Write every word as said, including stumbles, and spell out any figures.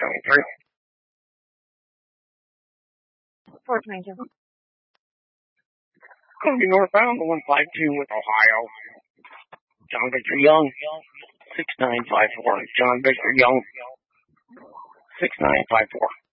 coming through. four twenty-two. Going to be northbound, one five two with Ohio. John Victor Young, six nine five four. John Victor Young, six nine five four.